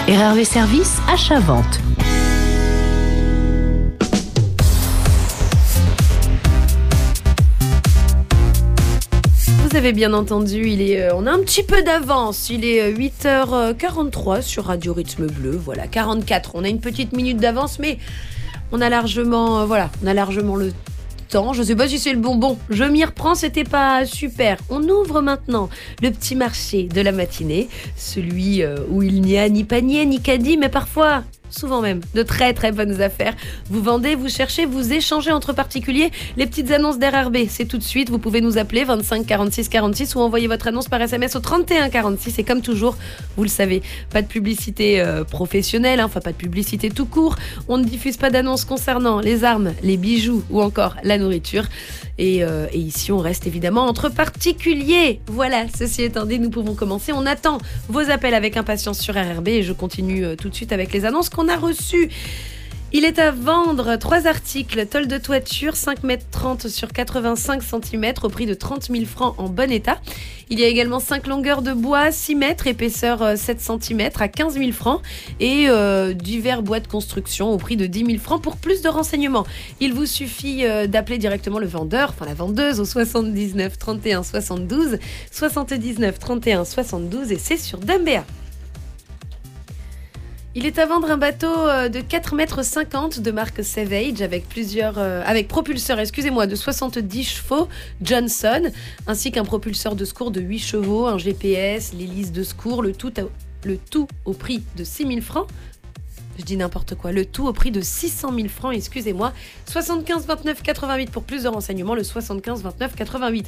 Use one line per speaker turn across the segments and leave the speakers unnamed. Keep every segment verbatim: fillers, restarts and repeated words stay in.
R R V Service achat-vente.
Vous avez bien entendu, il est, euh, on a un petit peu d'avance. Il est huit heures quarante-trois sur Radio Rythme Bleu. Voilà, quarante-quatre. On a une petite minute d'avance, mais on a largement, euh, voilà, on a largement le temps. Je ne sais pas si c'est le bonbon. Je m'y reprends, c'était pas super. On ouvre maintenant le petit marché de la matinée, celui euh, où il n'y a ni panier ni caddie, mais parfois, souvent même, de très très bonnes affaires. Vous vendez, vous cherchez, vous échangez entre particuliers. Les petites annonces d'R R B, c'est tout de suite. Vous pouvez nous appeler vingt-cinq quarante-six quarante-six ou envoyer votre annonce par S M S au trente et un quarante-six. Et comme toujours, vous le savez, pas de publicité euh, professionnelle, hein, enfin pas de publicité tout court. On ne diffuse pas d'annonces concernant les armes, les bijoux ou encore la nourriture. Et, euh, et ici, on reste évidemment entre particuliers. Voilà, ceci étant dit, nous pouvons commencer. On attend vos appels avec impatience sur R R B et je continue euh, tout de suite avec les annonces qu'on a reçues. Il est à vendre trois articles, tôle de toiture, cinq mètres trente sur quatre-vingt-cinq centimètres au prix de trente mille francs en bon état. Il y a également cinq longueurs de bois, six mètres, épaisseur sept centimètres à quinze mille francs et euh, divers bois de construction au prix de dix mille francs. Pour plus de renseignements, il vous suffit euh, d'appeler directement le vendeur, enfin la vendeuse au soixante-dix-neuf trente et un soixante-douze, soixante-dix-neuf trente et un soixante-douze et c'est sur Dumbéa. Il est à vendre un bateau de quatre mètres cinquante de marque Savage avec plusieurs, euh, avec propulseur, excusez-moi, de soixante-dix chevaux Johnson, ainsi qu'un propulseur de secours de huit chevaux, un G P S, l'hélice de secours, le tout, à, le tout au prix de six mille francs. Je dis n'importe quoi, le tout au prix de six cent mille francs, excusez-moi. soixante-quinze vingt-neuf quatre-vingt-huit pour plus de renseignements, le soixante-quinze vingt-neuf quatre-vingt-huit.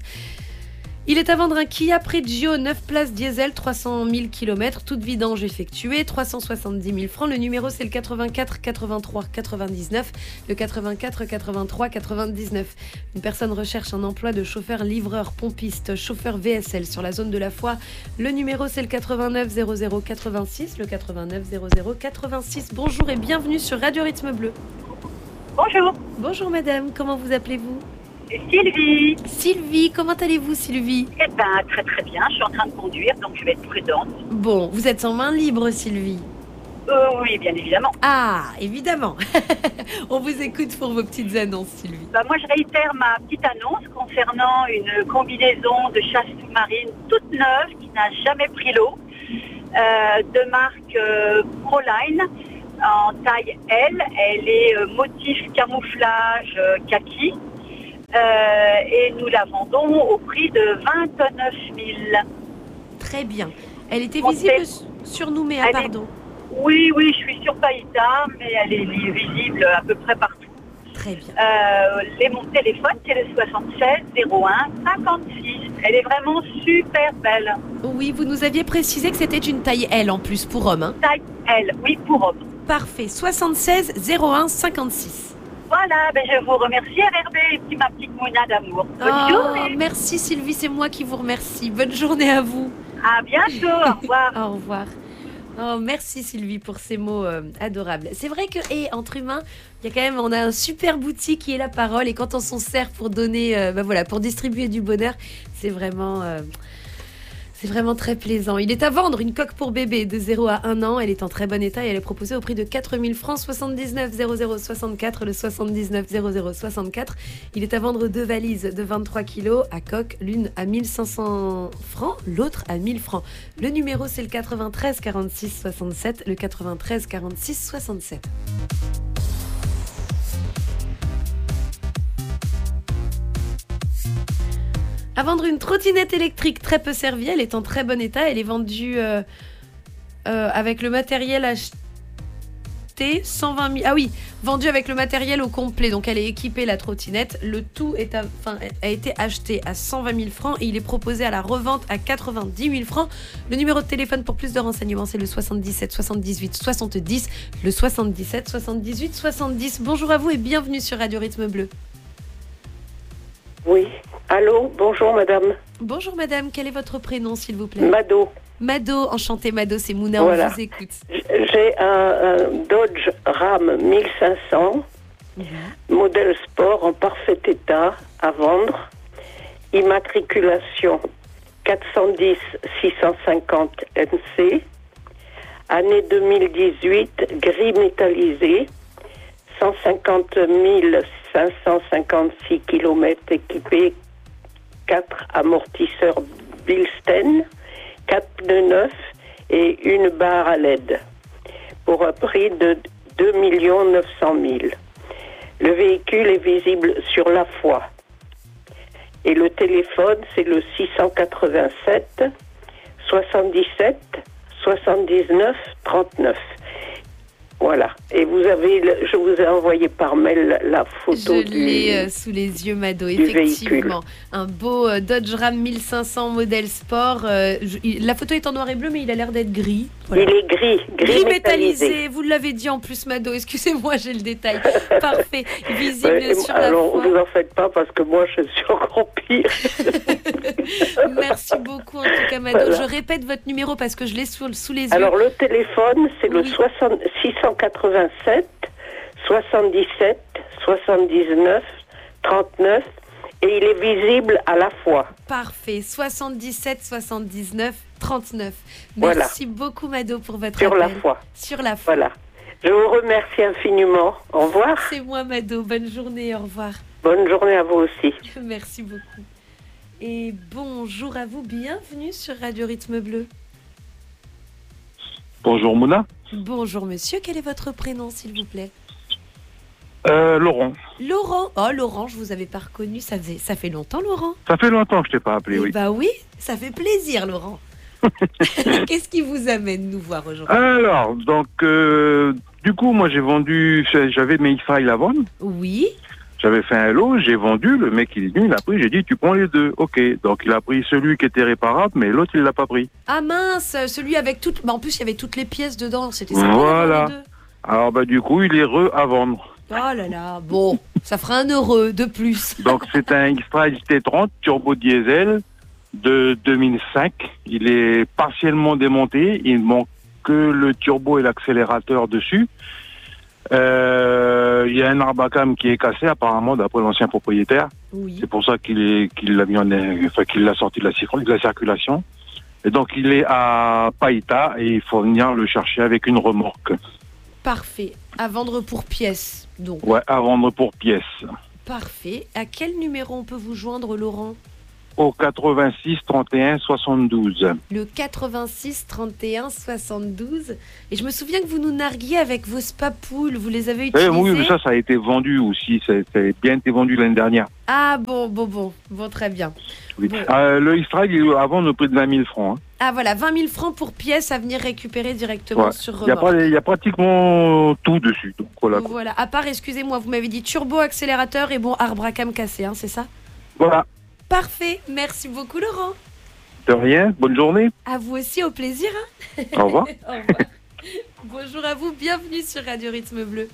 Il est à vendre un Kia Pregio neuf places diesel, trois cent mille kilomètres, toute vidange effectuée, trois cent soixante-dix mille francs. Le numéro c'est le quatre-vingt-quatre quatre-vingt-trois quatre-vingt-dix-neuf, le quatre-vingt-quatre quatre-vingt-trois quatre-vingt-dix-neuf. Une personne recherche un emploi de chauffeur, livreur, pompiste, chauffeur V S L sur la zone de la Foix. Le numéro c'est le quatre-vingt-neuf zéro zéro quatre-vingt-six, le quatre-vingt-neuf zéro zéro quatre-vingt-six. Bonjour et bienvenue sur Radio Rythme Bleu.
Bonjour.
Bonjour madame, comment vous appelez-vous ?
Sylvie.
Sylvie, comment allez-vous Sylvie ?
Eh ben très très bien, je suis en train de conduire donc je vais être prudente.
Bon, vous êtes en main libre Sylvie ?
Euh, oui, bien évidemment.
Ah, évidemment. On vous écoute pour vos petites annonces Sylvie.
Bah, moi je réitère ma petite annonce concernant une combinaison de chasse sous-marine toute neuve qui n'a jamais pris l'eau, euh, de marque euh, Proline, en taille L. Elle est euh, motif camouflage euh, kaki. Euh, et nous la vendons au prix de vingt-neuf mille.
Très bien. Elle était
On
visible
sait...
sur Nouméa,
elle
pardon.
Est... Oui, oui, je suis sur Païta, mais elle est visible à peu près partout.
Très bien.
Euh, les, mon téléphone, c'est le soixante-seize zéro un cinquante-six. Elle est vraiment super belle.
Oui, vous nous aviez précisé que c'était une taille L en plus pour homme. Hein.
Taille L, oui, pour homme.
Parfait. soixante-seize zéro un cinquante-six.
Voilà, ben je vous remercie R R B et puis ma petite mouna d'amour. Bonne
oh,
journée.
Merci Sylvie, c'est moi qui vous remercie. Bonne journée à vous.
À bientôt, au revoir.
Au revoir. Oh, merci Sylvie pour ces mots euh, adorables. C'est vrai que, et entre humains, il y a quand même, on a un super boutique qui est la parole et quand on s'en sert pour donner, euh, ben voilà, pour distribuer du bonheur, c'est vraiment... Euh, C'est vraiment très plaisant. Il est à vendre une coque pour bébé de zéro à un an. Elle est en très bon état et elle est proposée au prix de quatre mille francs, soixante-dix-neuf zéro zéro soixante-quatre, le soixante-dix-neuf zéro zéro soixante-quatre. Il est à vendre deux valises de vingt-trois kilos à coque, l'une à mille cinq cents francs, l'autre à mille francs. Le numéro c'est le quatre-vingt-treize quarante-six soixante-sept, le quatre-vingt-treize quarante-six soixante-sept. À vendre une trottinette électrique très peu servie, elle est en très bon état, elle est vendue euh, euh, avec le matériel acheté cent vingt mille. Ah oui, vendue avec le matériel au complet, donc elle est équipée la trottinette. Le tout est à, enfin, a été acheté à cent vingt mille francs et il est proposé à la revente à quatre-vingt-dix mille francs. Le numéro de téléphone pour plus de renseignements c'est le soixante-dix-sept soixante-dix-huit soixante-dix, le soixante-dix-sept soixante-dix-huit soixante-dix. Bonjour à vous et bienvenue sur Radio Rythme Bleu.
Oui. Allô, bonjour madame.
Bonjour madame, quel est votre prénom s'il vous plaît ?
Mado.
Mado, enchantée Mado, c'est Mouna,
voilà.
On vous écoute.
J'ai un, un Dodge Ram mille cinq cents, mmh. modèle sport en parfait état à vendre, immatriculation quatre cent dix six cent cinquante N C, Année deux mille dix-huit, gris métallisé, cent cinquante mille cinq cent cinquante-six kilomètres équipés, quatre amortisseurs Bilstein, quatre pneus neufs et une barre à L E D pour un prix de deux millions neuf cent mille. Le véhicule est visible sur la foi. Et le téléphone, c'est le six cent quatre-vingt-sept soixante-dix-sept soixante-dix-neuf trente-neuf. Voilà. Et vous avez, le, je vous ai envoyé par mail la photo
Je
du...
l'ai euh, sous les yeux, Mado, effectivement. Un beau euh, Dodge Ram mille cinq cents modèle sport. Euh, je, il, la photo est en noir et bleu, mais il a l'air d'être gris. Voilà.
Il est gris, gris,
gris
métallisé.
métallisé. Vous l'avez dit en plus, Mado. Excusez-moi, j'ai le détail. Parfait. Visible
Ouais,
sur
alors,
la foi.
vous en faites pas parce que moi, je suis encore pire.
Merci beaucoup, en tout cas, Mado.
Voilà.
Je répète votre numéro parce que je l'ai sous, sous les yeux.
Alors, le téléphone, c'est
Oui.
le soixante, six cent quatre-vingt-sept soixante-dix-sept soixante-dix-neuf trente-neuf et il est visible à la fois.
Parfait. soixante-dix-sept soixante-dix-neuf trente-neuf.
Voilà.
Merci beaucoup, Mado, pour votre
Sur
appel.
la foi.
Sur la foi.
Voilà. Je vous remercie infiniment. Au revoir.
C'est moi, Mado. Bonne journée. Au revoir.
Bonne journée à vous aussi.
Merci beaucoup. Et bonjour à vous. Bienvenue sur Radio Rythme Bleu.
Bonjour Mouna.
Bonjour, monsieur. Quel est votre prénom, s'il vous plaît?
Euh, Laurent.
Laurent. Oh, Laurent, je vous avais pas reconnu. Ça, faisait... ça fait longtemps, Laurent.
Ça fait longtemps que je t'ai pas appelé,
Eh
oui.
bah oui, ça fait plaisir, Laurent. Qu'est-ce qui vous amène nous voir aujourd'hui?
Alors, donc, euh, du coup, moi j'ai vendu, j'avais mes X-Trail à vendre.
Oui.
J'avais fait un lot, j'ai vendu, le mec il est venu, il a pris, j'ai dit tu prends les deux. Ok, donc il a pris celui qui était réparable, mais l'autre il l'a pas pris.
Ah mince, celui avec toutes... Bah, en plus, il y avait toutes les pièces dedans. C'était ça.
Voilà. Alors bah du coup, il est re à vendre.
Oh là là, bon, ça fera un heureux de plus.
Donc c'est un X-Trail T trente turbo diesel de deux mille cinq. Il est partiellement démonté, il manque que le turbo et l'accélérateur dessus. Euh, il y a un arbre à cam qui est cassé apparemment d'après l'ancien propriétaire.
Oui.
C'est pour ça qu'il est qu'il l'a mis en, enfin qu'il l'a sorti de la, de la circulation. Et donc il est à Païta et il faut venir le chercher avec une remorque.
Parfait. À vendre pour pièces, donc.
Ouais, à vendre pour pièces.
Parfait. À quel numéro on peut vous joindre, Laurent?
Au quatre-vingt-six trente et un soixante-douze.
Le quatre-vingt-six trente et un soixante-douze. Et je me souviens que vous nous narguiez avec vos spapoules. Vous les avez
Eh,
utilisées?
oui, mais ça, ça a été vendu aussi. Ça, ça a bien été vendu l'année dernière.
Ah bon, bon, bon. Bon, très bien.
Oui.
Bon.
Euh, le X-Trail, il est à vendre au prix de vingt mille francs. Hein.
Ah voilà, vingt mille francs pour pièce à venir récupérer directement
Ouais.
sur
Il y a
remorque.
pas- il y a pratiquement tout dessus. Donc voilà. quoi.
Voilà, à part, excusez-moi, vous m'avez dit turbo, accélérateur et bon, arbre à cam cassé, hein, c'est ça?
Voilà.
Parfait, merci beaucoup Laurent.
De rien. Bonne journée.
À vous aussi, au plaisir. Hein.
Au revoir.
Au revoir. Bonjour à vous, bienvenue sur Radio Rythme Bleu.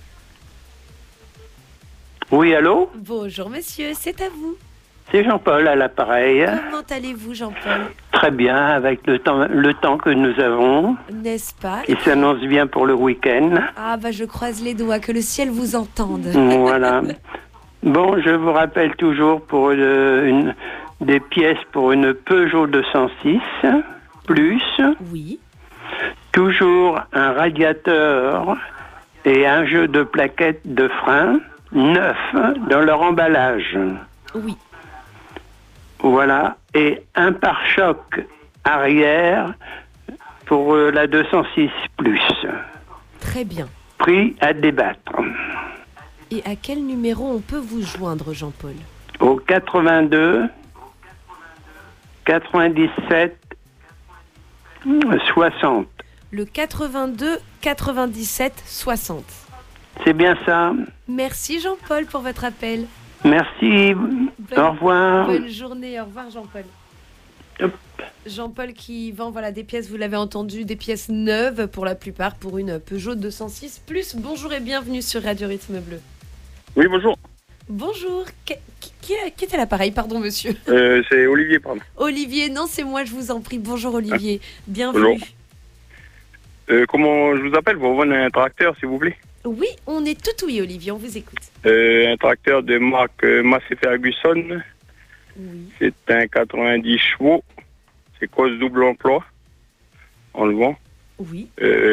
Oui, allô?
Bonjour monsieur, c'est à vous.
C'est Jean-Paul à l'appareil.
Comment allez-vous Jean-Paul?
Très bien, avec le temps, le temps que nous avons,
N'est-ce pas?
qui s'annonce bien pour le week-end.
Ah bah je croise les doigts, que le ciel vous entende.
Voilà. Bon, je vous rappelle toujours pour euh, une, des pièces pour une Peugeot deux cent six, plus,
Oui,
toujours un radiateur et un jeu de plaquettes de frein neuf dans leur emballage.
oui.
Voilà, et un pare-choc arrière pour euh, la deux cent six plus.
Très bien.
Prix à débattre.
Et à quel numéro on peut vous joindre Jean-Paul?
Au quatre-vingt-deux, quatre-vingt-dix-sept, soixante.
Le quatre-vingt-deux quatre-vingt-dix-sept soixante.
C'est bien ça.
Merci Jean-Paul pour votre appel.
Merci.
Bonne,
Au revoir.
bonne journée, au revoir Jean-Paul.
Hop.
Jean-Paul qui vend voilà, des pièces, vous l'avez entendu, des pièces neuves pour la plupart pour une Peugeot deux cent six plus. Bonjour et bienvenue sur Radio Rythme Bleu.
Oui, bonjour.
Bonjour, qui, qui, qui est à l'appareil, pardon monsieur?
Euh, c'est Olivier, pardon.
Olivier, non c'est moi, je vous en prie. Bonjour Olivier, bienvenue.
Bonjour. Euh, comment je vous appelle pour vendre un tracteur, s'il vous plaît?
Oui, on est tout oui Olivier, on vous écoute.
Euh, un tracteur de marque euh, Massey Ferguson.
Oui,
C'est un quatre-vingt-dix chevaux. C'est cause double emploi. On le vend.
Oui.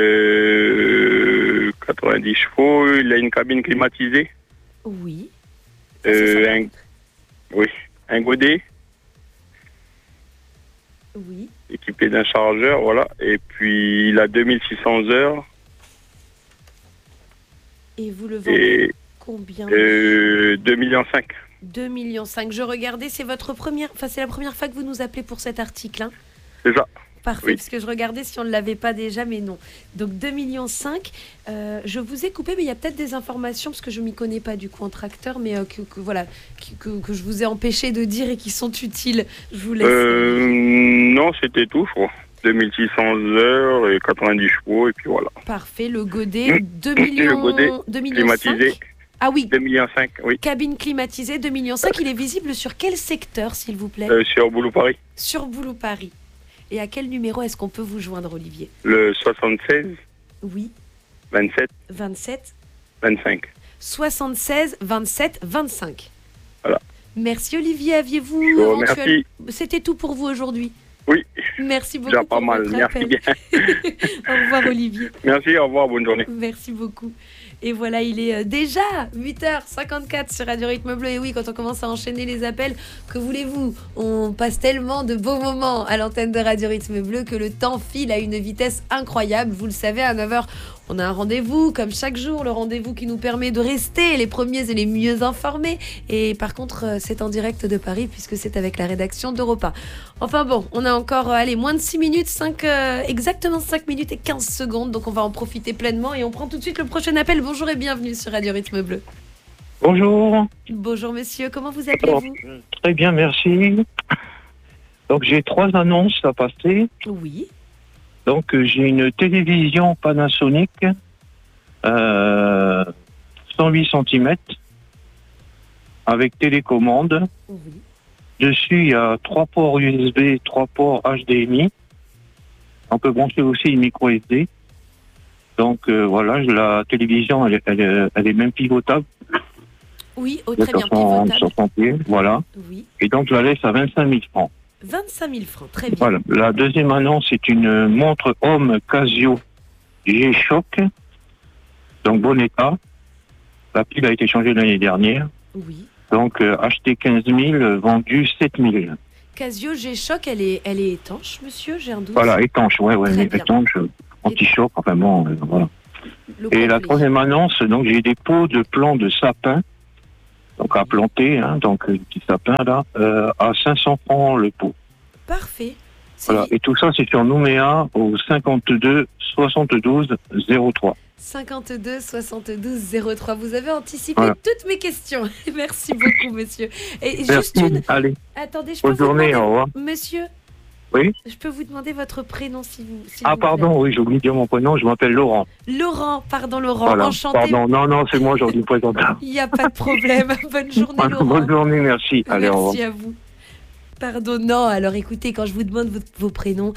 Euh, quatre-vingt-dix chevaux, il a une cabine climatisée.
Oui.
Euh, un, oui, un godet.
Oui.
Équipé d'un chargeur, voilà. Et puis, il a deux mille six cents heures.
Et vous le vendez
Et
combien?
euh, deux virgule cinq millions.
deux virgule cinq millions. Je regardais, c'est votre première, enfin c'est la première fois que vous nous appelez pour cet article, hein.
C'est ça.
Parfait,
Oui.
parce que je regardais si on ne l'avait pas déjà, mais non. Donc deux virgule cinq millions. Euh, je vous ai coupé, mais il y a peut-être des informations, parce que je ne m'y connais pas du coup en tracteur, mais euh, que, que, voilà, que, que, que je vous ai empêché de dire et qui sont utiles. Je vous laisse.
Euh, non, c'était tout, je crois. deux mille six cents heures et quatre-vingt-dix chevaux, et puis voilà.
Parfait, le godet, deux millions.
Le godet
deux virgule cinq millions.
climatisé.
Ah oui,
deux virgule cinq millions, oui.
cabine climatisée, deux virgule cinq millions. Il est visible sur quel secteur, s'il vous plaît?
Euh, sur Boulou Paris.
Sur Boulou Paris. Et à quel numéro est-ce qu'on peut vous joindre, Olivier?
Le soixante-seize,
Oui,
vingt-sept,
vingt-sept,
vingt-cinq.
soixante-seize, vingt-sept, vingt-cinq.
Voilà.
Merci, Olivier. Aviez-vous
Je vous
éventuel-
remercie.
C'était tout pour vous aujourd'hui.
Oui,
Merci beaucoup.
déjà pas
pour
mal.
votre
Merci
appel.
bien.
Au revoir, Olivier.
Merci, au revoir, bonne journée.
Merci beaucoup. Et voilà, il est euh, déjà huit heures cinquante-quatre sur Radio Rythme Bleu. Et oui, quand on commence à enchaîner les appels, que voulez-vous? On passe tellement de beaux moments à l'antenne de Radio Rythme Bleu que le temps file à une vitesse incroyable. Vous le savez, à neuf heures, on a un rendez-vous, comme chaque jour, le rendez-vous qui nous permet de rester les premiers et les mieux informés. Et par contre, euh, c'est en direct de Paris, puisque c'est avec la rédaction d'Europe un. Enfin bon, on a encore, euh, allez, moins de six minutes, cinq, euh, exactement cinq minutes et quinze secondes. Donc on va en profiter pleinement et on prend tout de suite le prochain appel. Bonjour et bienvenue sur Radio Rythme Bleu.
Bonjour.
Bonjour monsieur, comment vous appelez-vous?
Très bien, merci. Donc j'ai trois annonces à passer.
Oui.
Donc euh, j'ai une télévision Panasonic euh, cent huit centimètres avec télécommande.
Oui.
Dessus il y a trois ports U S B, trois ports H D M I. On peut brancher aussi une micro S D. Donc euh, voilà, la télévision elle, est- elle, est- elle est même pivotable.
Oui, oh, très
sur
bien,
son-
pivotable.
sur son pied, voilà.
Oui.
Et donc je la laisse à vingt-cinq mille francs.
vingt-cinq mille francs, très bien.
Voilà. La deuxième annonce, c'est une montre homme Casio G-Shock. Donc, bon état. La pile a été changée l'année dernière.
Oui.
Donc, euh, acheté quinze mille, vendu sept mille.
Casio G-Shock, elle est, elle est étanche, monsieur? J'ai un doute.
Voilà, étanche, ouais, ouais,
Très
mais
bien.
étanche, euh, anti-choc, enfin bon, euh, voilà.
Le
Et la
complet.
troisième annonce, donc, j'ai des pots de plants de sapin. Donc, à planter, hein, donc, euh, petit sapin, là, euh, à cinq cents francs le pot.
Parfait. C'est
Voilà. Et tout ça, c'est sur Nouméa au cinquante-deux soixante-douze zéro trois.
cinquante-deux soixante-douze zéro trois. Vous avez anticipé
Voilà.
toutes mes questions. Merci beaucoup, monsieur. Et
Merci.
juste une.
Allez,
Attendez, je peux
bonne
vous
journée,
demander...
au revoir.
Monsieur,
Oui.
je peux vous demander votre prénom, si vous. s'il
Ah
vous plaît.
pardon, oui, j'ai oublié de dire mon prénom, je m'appelle Laurent.
Laurent, pardon, Laurent.
Voilà,
Enchanté.
pardon, non, non, c'est moi, aujourd'hui présente.
Il n'y a pas de problème. Bonne journée, Laurent.
Bonne journée, merci. Allez, au revoir.
Merci à vous. Pardon, non, alors écoutez, quand je vous demande vos, vos prénoms,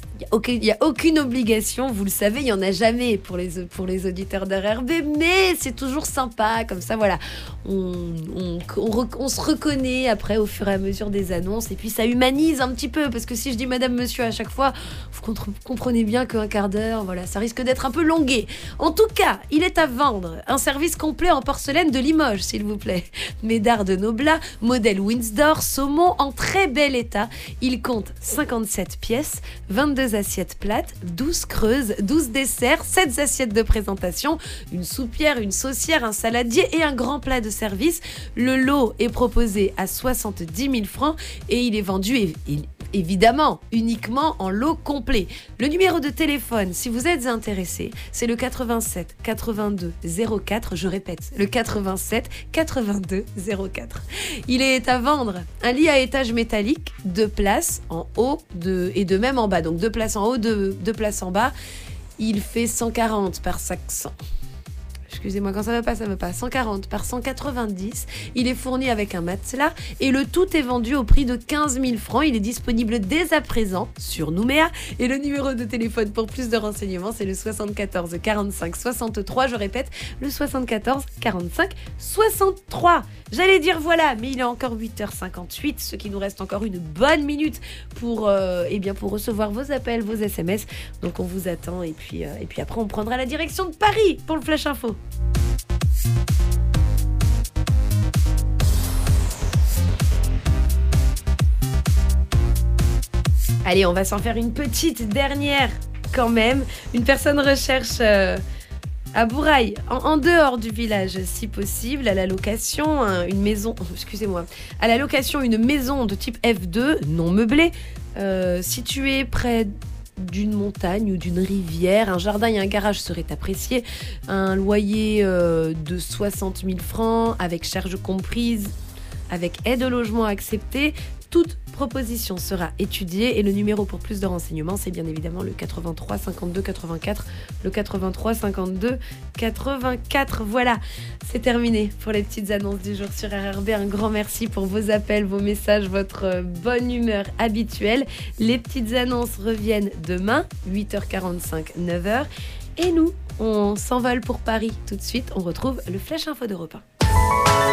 il n'y a aucune obligation, vous le savez, il n'y en a jamais pour les, pour les auditeurs d'R R B, mais c'est toujours sympa, comme ça, voilà, on, on, on, re- on se reconnaît après au fur et à mesure des annonces, et puis ça humanise un petit peu, parce que si je dis madame, monsieur à chaque fois, vous contre- comprenez bien qu'un quart d'heure, voilà, ça risque d'être un peu longué. En tout cas, il est à vendre un service complet en porcelaine de Limoges, s'il vous plaît. Médard de Noblat, modèle Windsor, saumon en très bel état. Il compte cinquante-sept pièces, vingt-deux assiettes plates, douze creuses, douze desserts, sept assiettes de présentation, une soupière, une saucière, un saladier et un grand plat de service. Le lot est proposé à soixante-dix mille francs et il est vendu é- é- évidemment uniquement en lot complet. Le numéro de téléphone, si vous êtes intéressé, c'est le quatre-vingt-sept quatre-vingt-deux zéro quatre, je répète, le quatre-vingt-sept quatre-vingt-deux zéro quatre. Il est à vendre un lit à étage métallique, deux places en haut de, et de même en bas, donc deux places en haut, deux, deux places en bas. Il fait cent quarante par cinq cents. Je excusez-moi, quand ça va pas, ça va pas. cent quarante par cent quatre-vingt-dix. Il est fourni avec un matelas et le tout est vendu au prix de quinze mille francs. Il est disponible dès à présent sur Nouméa. Et le numéro de téléphone pour plus de renseignements, c'est le soixante-quatorze quarante-cinq soixante-trois. Je répète, le soixante-quatorze quarante-cinq soixante-trois. J'allais dire voilà, mais il est encore huit heures cinquante-huit, ce qui nous reste encore une bonne minute pour, euh, eh bien, pour recevoir vos appels, vos S M S. Donc on vous attend et puis, euh, et puis après on prendra la direction de Paris pour le Flash Info. Allez, on va s'en faire une petite dernière quand même. Une personne recherche euh, à Bourail, en, en dehors du village si possible, à la location, hein, une maison, oh, excusez-moi, à la location une maison de type F deux, non meublée, euh, située près d'une montagne ou d'une rivière. Un jardin et un garage seraient appréciés. Un loyer euh, de soixante mille francs, avec charges comprises, avec aide au logement acceptée. Toute proposition sera étudiée et le numéro pour plus de renseignements, c'est bien évidemment le quatre-vingt-trois cinquante-deux quatre-vingt-quatre, le quatre-vingt-trois cinquante-deux quatre-vingt-quatre. Voilà, c'est terminé pour les petites annonces du jour sur R R B. Un grand merci pour vos appels, vos messages, votre bonne humeur habituelle. Les petites annonces reviennent demain, huit heures quarante-cinq, neuf heures. Et nous, on s'envole pour Paris tout de suite. On retrouve le Flash Info d'Europe un.